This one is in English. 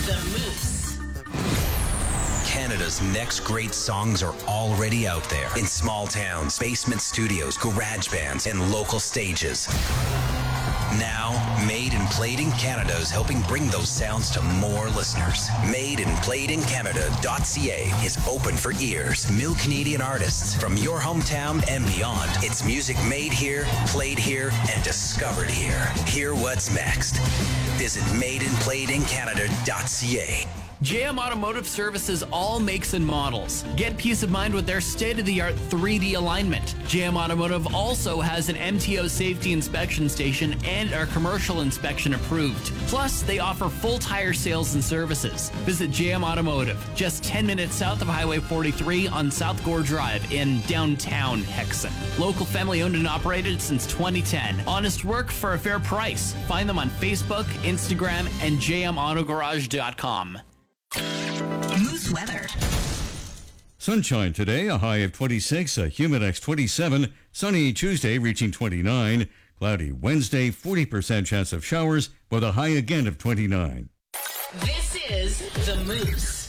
The Moose. Canada's next great songs are already out there in small towns, basement studios, garage bands, and local stages. Now, Made and Played in Canada is helping bring those sounds to more listeners. MadeandPlayedInCanada.ca is open for ears. New Canadian artists from your hometown and beyond. It's music made here, played here, and discovered here. Hear what's next. Visit MadeandPlayedInCanada.ca. JM Automotive services all makes and models. Get peace of mind with their state-of-the-art 3D alignment. JM Automotive also has an MTO safety inspection station and are commercial inspection approved. Plus, they offer full tire sales and services. Visit JM Automotive, just 10 minutes south of Highway 43 on South Gore Drive in downtown Hexham. Local family-owned and operated since 2010. Honest work for a fair price. Find them on Facebook, Instagram, and jmautogarage.com. Moose weather. Sunshine today, a high of 26, a Humidex 27. Sunny Tuesday, reaching 29. Cloudy Wednesday, 40% chance of showers, with a high again of 29. This is The Moose.